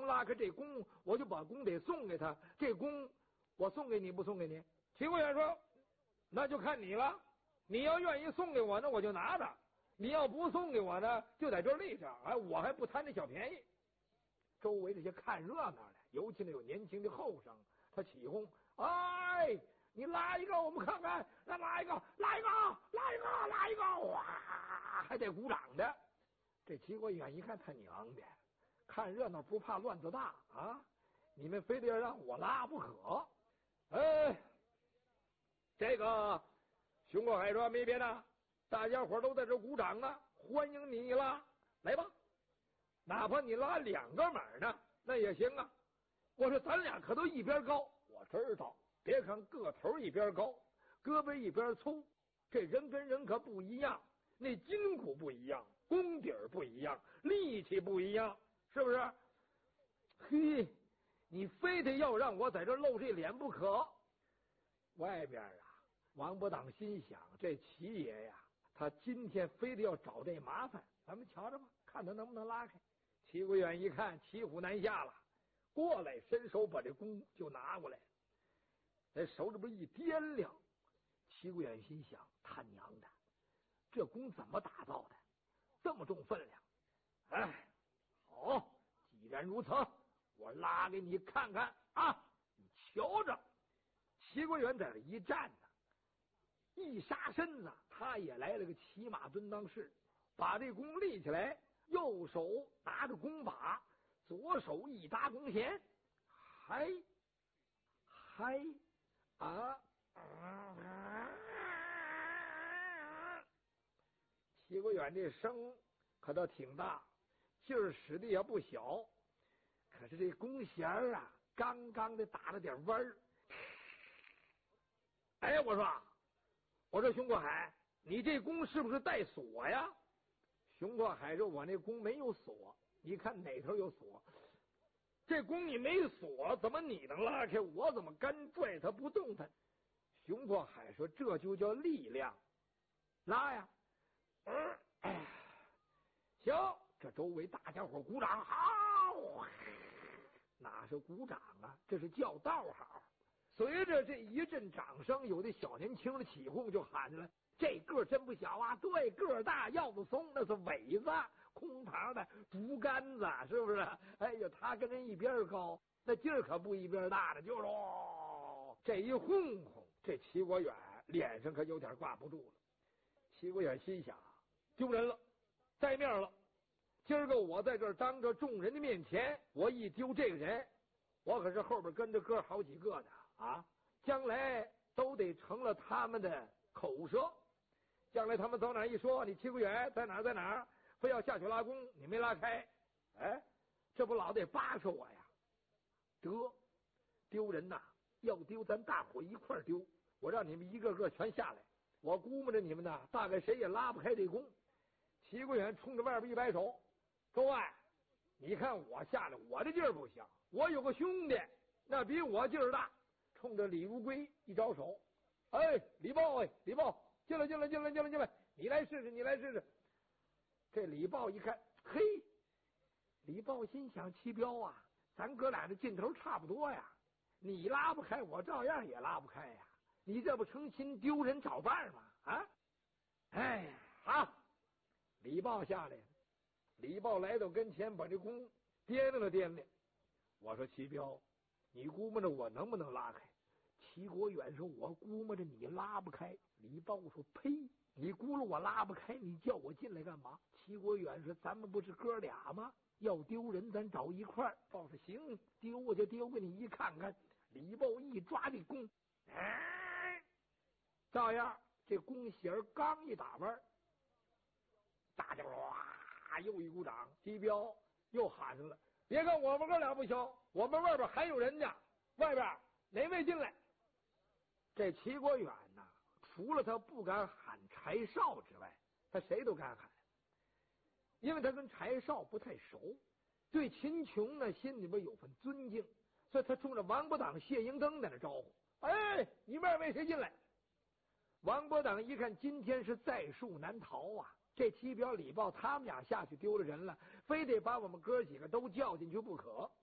能拉开这弓，我就把弓得送给他。这弓我送给你不送给你？齐国远说：“那就看你了。你要愿意送给我呢，我就拿着；你要不送给我呢，就在这儿立着。哎，我还不贪这小便宜。”周围这些看热闹的，尤其那有年轻的后生，他起哄：“哎，你拉一个，我们看看；再拉一个，拉一个，拉一个，拉一个！”哇，还得鼓掌的。这齐国远一看他娘的，看热闹不怕乱子大啊！你们非得要让我拉不可。这个熊国海说：“没别的，大家伙都在这鼓掌呢，欢迎你拉，来吧，哪怕你拉2个门呢，那也行啊。”我说：“咱俩可都一边高。”我知道，别看个头一边高，胳膊一边粗，这人跟人可不一样，那筋骨不一样，功底儿不一样，力气不一样，是不是？嘿，你非得要让我在这露这脸不可。外边啊，王伯当心想，这齐爷呀，他今天非得要找这麻烦，咱们瞧着吧，看他能不能拉开。齐国远一看骑虎难下了，过来伸手把这弓就拿过来，在手里边一掂量。齐国远心想，他娘的，这弓怎么打造的，这么重分量？哎，好，既然如此，我拉给你看看啊，你瞧着。齐国远在这一站呢，一杀身子，他也来了个骑马蹲裆式，把这弓立起来，右手拿着弓把，左手一搭弓弦，嗨啊！齐国远这声可倒挺大，劲儿使的也不小，可是这弓弦啊，刚刚的打了点弯儿。哎，我说熊国海，你这弓是不是带锁呀？熊国海说：“我那弓没有锁，你看哪头有锁？这弓你没锁，怎么你能拉开？我怎么干拽它不动它？”熊国海说：“这就叫力量，拉呀！”行，这周围大家伙鼓掌，好，哪是鼓掌啊，这是叫道好。随着这一阵掌声，有的小年轻的起哄就喊着了：“这个真不小啊！对，个大腰子松，那是尾子，空膛的竹竿子，是不是？哎呀，他跟人一边高，那劲儿可不一边大的，就是这一哄哄，这齐国远脸上可有点挂不住了。齐国远心想：丢人了，带面了。今儿个我在这儿当着众人的面前，我一丢这个人，我可是后边跟着哥好几个的啊，将来都得成了他们的口舌。将来他们走哪一说你齐国远在哪儿，非要下去拉弓，你没拉开，哎，这不老得扒扯我呀？得，丢人呐！要丢咱大伙一块丢，我让你们一个个全下来，我估摸着你们呢，大概谁也拉不开这弓。齐国远冲着外边一摆手：“各位，你看我下来，我这劲儿不行，我有个兄弟那比我劲儿大。”冲着李如归一招手：“哎，李豹，哎，李豹，进来，你来试试。”这李豹一看，嘿，李豹心想：齐彪啊，咱哥俩的劲头差不多呀，你拉不开，我照样也拉不开呀，你这不成心丢人找伴吗？啊！哎，好，李豹下来了。李豹来到跟前，把这弓掂量了掂量。我说：“齐彪，你估摸着我能不能拉开？”齐国远说：“我估摸着你拉不开。”李豹说：“呸！你估了我拉不开，你叫我进来干嘛？”齐国远说：“咱们不是哥俩吗？要丢人咱找一块儿。”豹说：“行，丢我就丢给你一看看。”李豹一抓这弓，哎，照样这弓弦刚一打弯，大家哇又一鼓掌。齐彪又喊上了：“别看我们哥俩不行，我们外边还有人呢，外边哪位进来？”这齐国远呐，除了他不敢喊柴少之外，他谁都敢喊，因为他跟柴少不太熟，对秦琼呢心里边有份尊敬，所以他冲着王伯党、谢英登在那招呼：“哎，你外围谁进来？”王伯党一看今天是在树难逃啊，这齐彪、李豹他们俩下去丢了人了，非得把我们哥几个都叫进去不可。